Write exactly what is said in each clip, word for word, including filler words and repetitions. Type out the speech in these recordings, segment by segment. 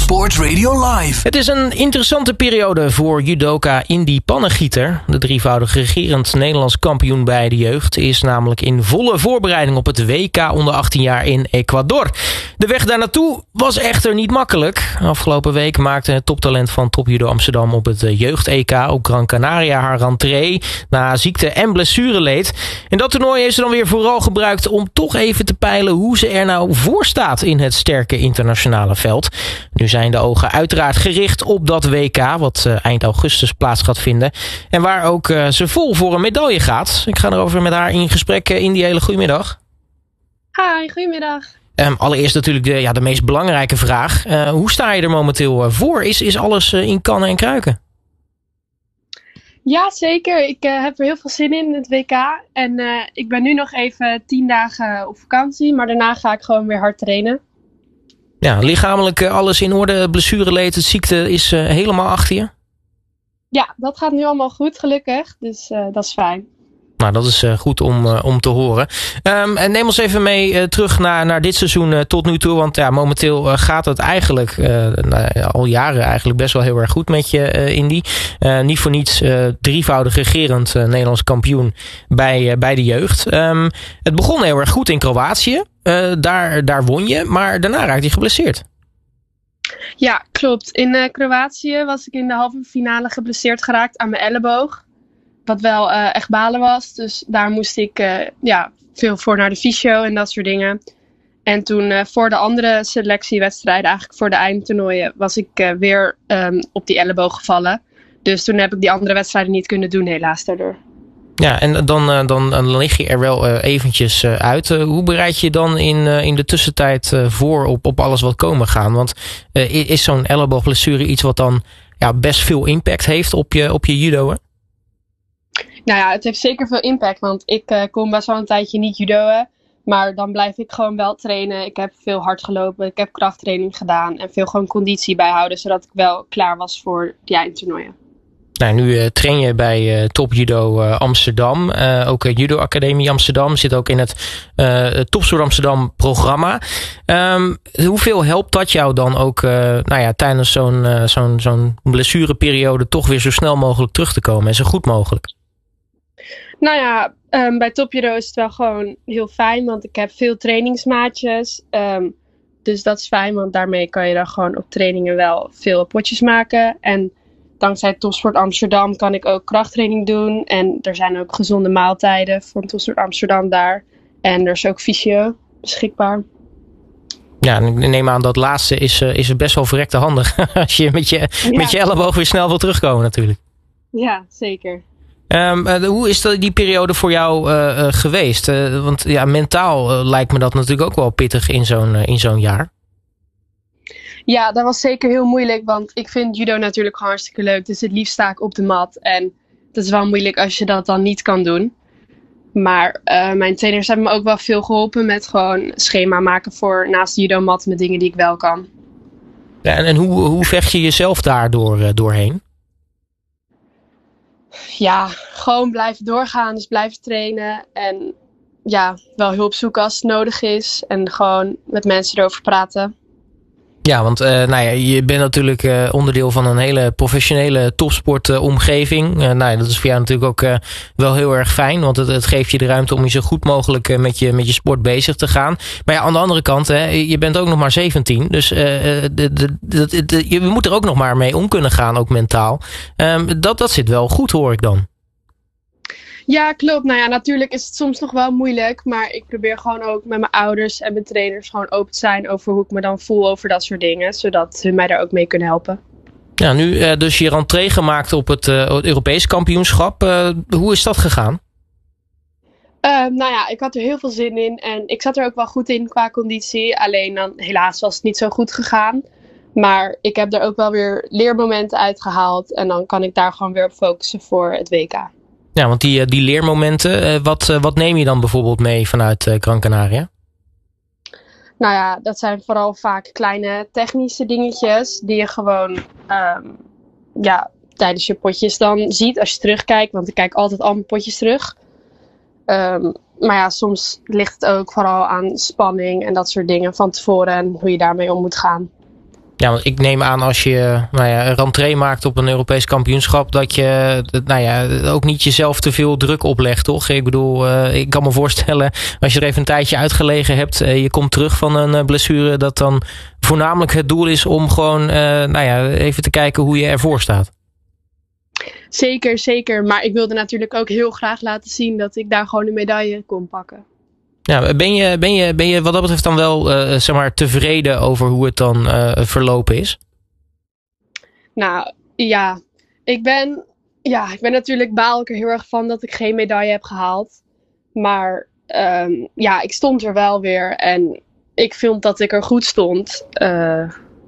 Sport Radio Live. Het is een interessante periode voor judoka Indy Pannengieter. De drievoudig regerend Nederlands kampioen bij de jeugd is namelijk in volle voorbereiding op het W K onder achttien jaar in Ecuador. De weg daar naartoe was echter niet makkelijk. Afgelopen week maakte het toptalent van Top Judo Amsterdam op het jeugd-E K op Gran Canaria haar rentree na ziekte en blessureleed. En dat toernooi is dan weer vooral gebruikt om toch even te peilen hoe ze er nou voor staat in het sterke internationale veld. Nu zijn de ogen uiteraard gericht op dat W K, wat uh, eind augustus plaats gaat vinden. En waar ook uh, ze vol voor een medaille gaat. Ik ga erover met haar in gesprek. Uh, Indy, hele goedemiddag. Hi, goedemiddag. Um, allereerst natuurlijk de, ja, de meest belangrijke vraag. Uh, hoe sta je er momenteel uh, voor? Is, is alles uh, in kannen en kruiken? Ja, zeker. Ik uh, heb er heel veel zin in, in het W K. En uh, ik ben nu nog even tien dagen op vakantie. Maar daarna ga ik gewoon weer hard trainen. Ja, lichamelijk uh, alles in orde. Blessureleed, het ziekte is uh, helemaal achter je? Ja, dat gaat nu allemaal goed, gelukkig. Dus uh, dat is fijn. Nou, dat is uh, goed om, uh, om te horen. Um, en neem ons even mee uh, terug naar, naar dit seizoen uh, tot nu toe. Want ja, momenteel uh, gaat het eigenlijk uh, nou, al jaren eigenlijk best wel heel erg goed met je, uh, Indy. Uh, niet voor niets uh, drievoudig regerend uh, Nederlands kampioen bij, uh, bij de jeugd. Um, het begon heel erg goed in Kroatië. Uh, daar, daar won je, maar daarna raakte je geblesseerd. Ja, klopt. In uh, Kroatië was ik in de halve finale geblesseerd geraakt aan mijn elleboog. Wat wel uh, echt balen was. Dus daar moest ik uh, ja, veel voor naar de fysio en dat soort dingen. En toen uh, voor de andere selectiewedstrijden, eigenlijk voor de eindtoernooien, was ik uh, weer um, op die elleboog gevallen. Dus toen heb ik die andere wedstrijden niet kunnen doen, helaas daardoor. Ja, en dan, uh, dan, dan lig je er wel uh, eventjes uh, uit. Uh, hoe bereid je dan in, uh, in de tussentijd uh, voor op, op alles wat komen gaan? Want uh, is zo'n elleboogblessure iets wat dan ja, best veel impact heeft op je, op je judoën? Nou ja, het heeft zeker veel impact, want ik uh, kon best wel een tijdje niet judoën. Maar dan blijf ik gewoon wel trainen. Ik heb veel hard gelopen, ik heb krachttraining gedaan en veel gewoon conditie bijhouden, zodat ik wel klaar was voor die eindtoernooien. Nou, nu uh, train je bij uh, Top Judo uh, Amsterdam, uh, ook uh, Judo Academie Amsterdam, zit ook in het uh, Topsport Amsterdam programma. Um, hoeveel helpt dat jou dan ook uh, nou ja, tijdens zo'n, uh, zo'n, zo'n blessureperiode toch weer zo snel mogelijk terug te komen en zo goed mogelijk? Nou ja, um, bij Top Judo is het wel gewoon heel fijn, want ik heb veel trainingsmaatjes. Um, dus dat is fijn, want daarmee kan je dan gewoon op trainingen wel veel potjes maken. En dankzij Topsport Amsterdam kan ik ook krachttraining doen. En er zijn ook gezonde maaltijden voor Topsport Amsterdam daar. En er is ook fysio beschikbaar. Ja, ik neem aan dat laatste is, uh, is best wel verrekte handig. Als je met je, ja. met je elleboog weer snel wil terugkomen natuurlijk. Ja, zeker. Um, uh, hoe is dat, die periode voor jou uh, uh, geweest? Uh, want ja, mentaal uh, lijkt me dat natuurlijk ook wel pittig in zo'n, uh, in zo'n jaar. Ja, dat was zeker heel moeilijk, want ik vind judo natuurlijk gewoon hartstikke leuk. Dus het liefst sta ik op de mat en het is wel moeilijk als je dat dan niet kan doen. Maar uh, mijn trainers hebben me ook wel veel geholpen met gewoon schema maken voor naast de judomat met dingen die ik wel kan. Ja, en en hoe, hoe vecht je jezelf daardoor uh, doorheen? Ja, gewoon blijven doorgaan, dus blijven trainen en ja, wel hulp zoeken als het nodig is en gewoon met mensen erover praten. Ja, want uh, nou ja, je bent natuurlijk uh, onderdeel van een hele professionele topsportomgeving. Uh, nou ja, dat is voor jou natuurlijk ook uh, wel heel erg fijn, want het, het geeft je de ruimte om je zo goed mogelijk uh, met, je, met je sport bezig te gaan. Maar ja, aan de andere kant, hè, je bent ook nog maar zeventien, dus uh, de, de, de, de, je moet er ook nog maar mee om kunnen gaan, ook mentaal. Um, dat, dat zit wel goed, hoor ik dan. Ja, klopt. Nou ja, natuurlijk is het soms nog wel moeilijk. Maar ik probeer gewoon ook met mijn ouders en mijn trainers gewoon open te zijn over hoe ik me dan voel over dat soort dingen. Zodat hun mij daar ook mee kunnen helpen. Ja, nu uh, dus je rentree gemaakt op het, uh, het Europees kampioenschap. Uh, hoe is dat gegaan? Uh, nou ja, ik had er heel veel zin in. En ik zat er ook wel goed in qua conditie. Alleen dan helaas was het niet zo goed gegaan. Maar ik heb er ook wel weer leermomenten uitgehaald. En dan kan ik daar gewoon weer op focussen voor het W K. Ja, want die, die leermomenten, wat, wat neem je dan bijvoorbeeld mee vanuit Gran Canaria? Nou ja, dat zijn vooral vaak kleine technische dingetjes die je gewoon um, ja, tijdens je potjes dan ziet als je terugkijkt. Want ik kijk altijd al mijn potjes terug. Um, maar ja, soms ligt het ook vooral aan spanning en dat soort dingen van tevoren en hoe je daarmee om moet gaan. Ja, want ik neem aan als je nou ja, een rentree maakt op een Europees kampioenschap, dat je nou ja, ook niet jezelf te veel druk oplegt, toch? Ik bedoel, uh, ik kan me voorstellen, als je er even een tijdje uitgelegen hebt, uh, je komt terug van een uh, blessure, dat dan voornamelijk het doel is om gewoon uh, nou ja, even te kijken hoe je ervoor staat. Zeker, zeker. Maar ik wilde natuurlijk ook heel graag laten zien dat ik daar gewoon een medaille kon pakken. Ja, ben je, ben je, ben je wat dat betreft dan wel uh, zeg maar tevreden over hoe het dan uh, verlopen is? Nou, ja. Ik ben, ja, ik ben natuurlijk baal ik er heel erg van dat ik geen medaille heb gehaald. Maar um, ja, ik stond er wel weer. En ik vond dat ik er goed stond. Uh,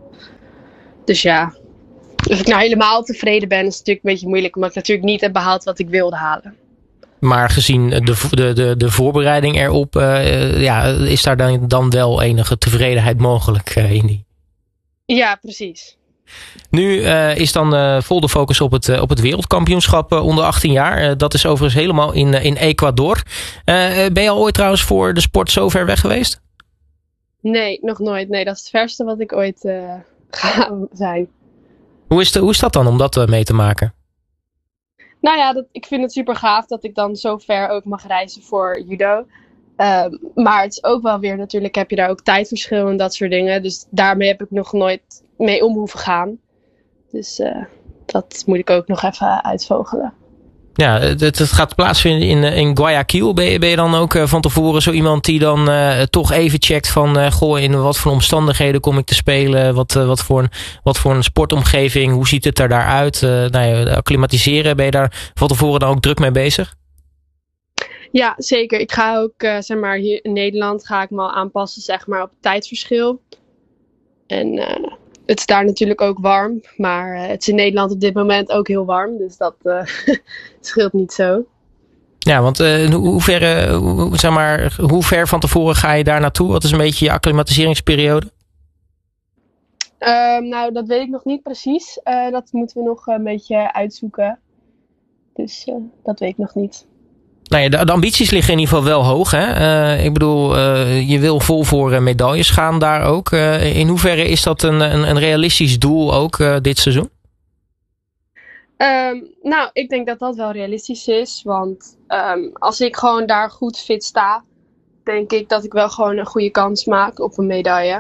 dus ja. Of ik nou helemaal tevreden ben, is natuurlijk een beetje moeilijk. Omdat ik natuurlijk niet heb behaald wat ik wilde halen. Maar gezien de, de, de, de voorbereiding erop, uh, ja, is daar dan, dan wel enige tevredenheid mogelijk uh, in die? Ja, precies. Nu uh, is dan uh, vol de focus op het, uh, op het wereldkampioenschap uh, onder achttien jaar. Uh, dat is overigens helemaal in, uh, in Ecuador. Uh, ben je al ooit trouwens voor de sport zo ver weg geweest? Nee, nog nooit. Nee, dat is het verste wat ik ooit uh, ga zijn. Hoe is, de, hoe is dat dan om dat uh, mee te maken? Nou ja, dat, ik vind het super gaaf dat ik dan zo ver ook mag reizen voor judo. Um, maar het is ook wel weer, natuurlijk heb je daar ook tijdverschil en dat soort dingen. Dus daarmee heb ik nog nooit mee om hoeven gaan. Dus uh, dat moet ik ook nog even uitvogelen. Ja, het, het gaat plaatsvinden in, in Guayaquil. Ben je, ben je dan ook uh, van tevoren zo iemand die dan uh, toch even checkt van... Uh, goh, in wat voor omstandigheden kom ik te spelen? Wat, uh, wat, voor, een, wat voor een sportomgeving? Hoe ziet het er daaruit? Uh, nou ja, acclimatiseren, ben je daar van tevoren dan ook druk mee bezig? Ja, zeker. Ik ga ook, uh, zeg maar, hier in Nederland ga ik me al aanpassen, zeg maar, op het tijdsverschil. En... Uh, Het is daar natuurlijk ook warm, maar uh, het is in Nederland op dit moment ook heel warm. Dus dat uh, scheelt niet zo. Ja, want uh, hoe, ver, uh, hoe, zeg maar, hoe ver van tevoren ga je daar naartoe? Wat is een beetje je acclimatiseringsperiode? Uh, nou, dat weet ik nog niet precies. Uh, dat moeten we nog een beetje uitzoeken. Dus uh, dat weet ik nog niet. Nou ja, de, de ambities liggen in ieder geval wel hoog. Hè? Uh, ik bedoel, uh, je wil vol voor uh, medailles gaan daar ook. Uh, in hoeverre is dat een, een, een realistisch doel ook uh, dit seizoen? Um, nou, ik denk dat dat wel realistisch is. Want um, als ik gewoon daar goed fit sta, denk ik dat ik wel gewoon een goede kans maak op een medaille.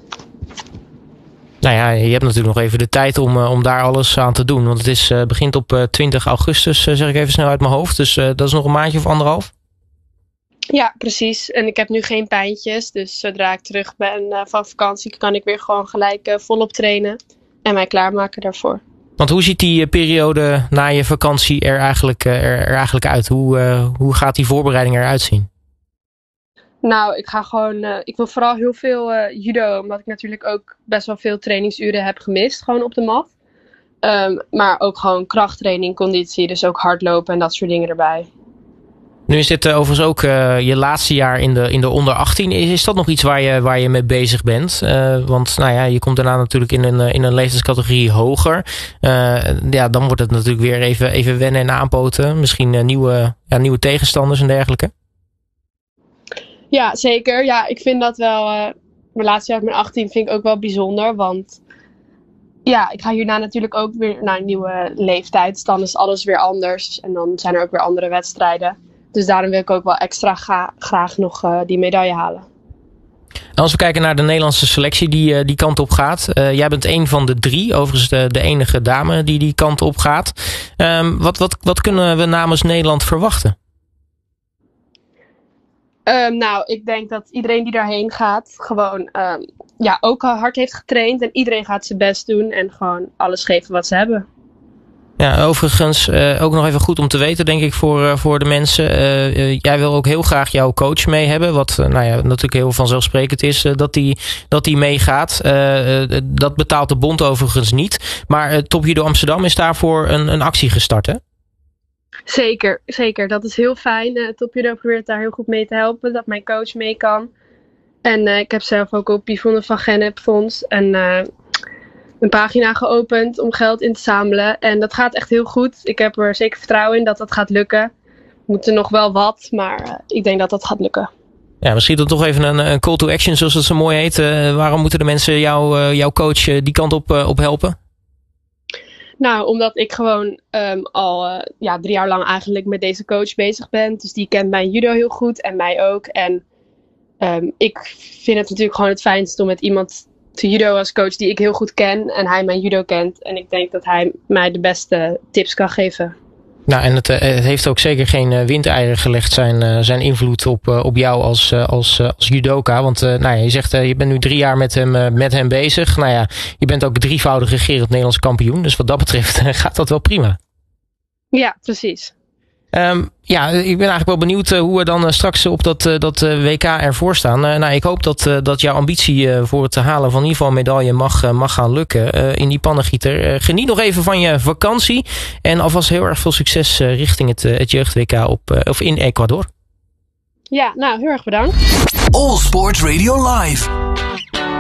Nou ja, je hebt natuurlijk nog even de tijd om, uh, om daar alles aan te doen. Want het is, uh, begint op uh, twintig augustus, uh, zeg ik even snel uit mijn hoofd. Dus uh, dat is nog een maandje of anderhalf. Ja, precies. En ik heb nu geen pijntjes. Dus zodra ik terug ben uh, van vakantie, kan ik weer gewoon gelijk uh, volop trainen. En mij klaarmaken daarvoor. Want hoe ziet die uh, periode na je vakantie er eigenlijk, uh, er, er eigenlijk uit? Hoe, uh, hoe gaat die voorbereiding eruit zien? Nou, ik ga gewoon, uh, ik wil vooral heel veel uh, judo, omdat ik natuurlijk ook best wel veel trainingsuren heb gemist, gewoon op de mat. Um, maar ook gewoon krachttraining, conditie, dus ook hardlopen en dat soort dingen erbij. Nu is dit uh, overigens ook uh, je laatste jaar in de, in de onder achttien. Is, is dat nog iets waar je, waar je mee bezig bent? Uh, want nou ja, je komt daarna natuurlijk in een, in een leeftijdscategorie hoger. Uh, ja, dan wordt het natuurlijk weer even, even wennen en aanpoten. Misschien uh, nieuwe, ja, nieuwe tegenstanders en dergelijke. Ja, zeker. Ja, ik vind dat wel, uh, mijn laatste jaar met mijn achttien vind ik ook wel bijzonder. Want ja, ik ga hierna natuurlijk ook weer naar een nieuwe leeftijd. Dus dan is alles weer anders. En dan zijn er ook weer andere wedstrijden. Dus daarom wil ik ook wel extra ga, graag nog uh, die medaille halen. Als we kijken naar de Nederlandse selectie die uh, die kant op gaat. Uh, jij bent een van de drie, overigens de, de enige dame die die kant op gaat. Um, wat, wat, wat kunnen we namens Nederland verwachten? Um, nou, ik denk dat iedereen die daarheen gaat gewoon um, ja, ook al hard heeft getraind. En iedereen gaat zijn best doen en gewoon alles geven wat ze hebben. Ja, overigens uh, ook nog even goed om te weten, denk ik, voor, uh, voor de mensen. Uh, uh, jij wil ook heel graag jouw coach mee hebben. Wat uh, nou ja, natuurlijk heel vanzelfsprekend is uh, dat die, dat die meegaat. Uh, uh, dat betaalt de bond overigens niet. Maar uh, Top Judo Amsterdam is daarvoor een, een actie gestart, hè? Zeker, zeker. Dat is heel fijn. Uh, Top Judo probeert daar heel goed mee te helpen. Dat mijn coach mee kan. En uh, ik heb zelf ook op Yvonne van Gennep Fonds en uh, een pagina geopend om geld in te zamelen. En dat gaat echt heel goed. Ik heb er zeker vertrouwen in dat dat gaat lukken. We moeten nog wel wat, maar uh, ik denk dat dat gaat lukken. Ja, misschien dan toch even een, een call to action, zoals dat zo mooi heet. Uh, waarom moeten de mensen jou, uh, jouw coach uh, die kant op, uh, op helpen? Nou, omdat ik gewoon um, al uh, ja, drie jaar lang eigenlijk met deze coach bezig ben. Dus die kent mijn judo heel goed en mij ook. En um, ik vind het natuurlijk gewoon het fijnst om met iemand te judo als coach die ik heel goed ken. En hij mijn judo kent. En ik denk dat hij mij de beste tips kan geven. Nou, en het, het heeft ook zeker geen windeieren gelegd, zijn, zijn invloed op, op jou als, als, als judoka. Want nou ja, je zegt, je bent nu drie jaar met hem, met hem bezig. Nou ja, je bent ook drievoudig regerend Nederlands kampioen. Dus wat dat betreft gaat dat wel prima. Ja, precies. Um, ja, ik ben eigenlijk wel benieuwd uh, hoe we dan uh, straks op dat, uh, dat uh, W K ervoor staan. Uh, nou, ik hoop dat, uh, dat jouw ambitie uh, voor het halen van in ieder geval een medaille mag, uh, mag gaan lukken uh, in die pannengieter. Uh, geniet nog even van je vakantie en alvast heel erg veel succes uh, richting het, uh, het jeugd-W K op, uh, of in Ecuador. Ja, nou, heel erg bedankt. All Sports Radio Live.